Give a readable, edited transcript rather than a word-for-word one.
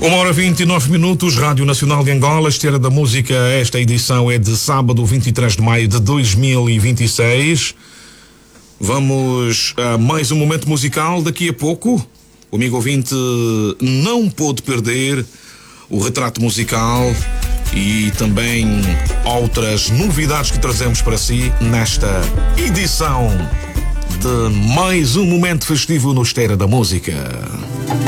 1h29, Rádio Nacional de Angola, Esteira da Música. Esta edição é de sábado, 23 de maio de 2026. Vamos a mais um momento musical. Daqui a pouco, o amigo ouvinte não pôde perder o retrato musical e também outras novidades que trazemos para si nesta edição de mais um momento festivo no Esteira da Música.